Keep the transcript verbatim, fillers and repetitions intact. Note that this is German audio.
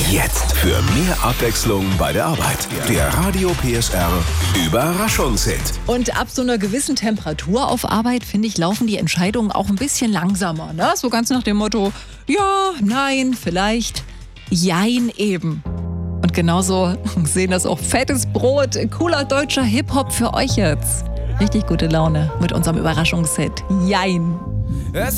Jetzt für mehr Abwechslung bei der Arbeit. Der Radio P S R Überraschungshit. Und ab so einer gewissen Temperatur auf Arbeit, finde ich, laufen die Entscheidungen auch ein bisschen langsamer. Ne? So ganz nach dem Motto, ja, nein, vielleicht, jein eben. Und genauso sehen das auch fettes Brot, cooler deutscher Hip-Hop für euch jetzt. Richtig gute Laune mit unserem Überraschungshit. Jein.